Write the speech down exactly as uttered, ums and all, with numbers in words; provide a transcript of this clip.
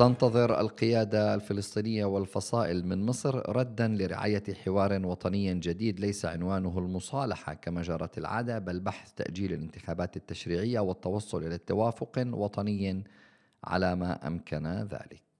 تنتظر القيادة الفلسطينية والفصائل من مصر ردًا لرعاية حوار وطني جديد ليس عنوانه المصالحة كما جرت العادة، بل بحث تأجيل الانتخابات التشريعية والتوصل إلى اتفاق وطني على ما أمكن ذلك.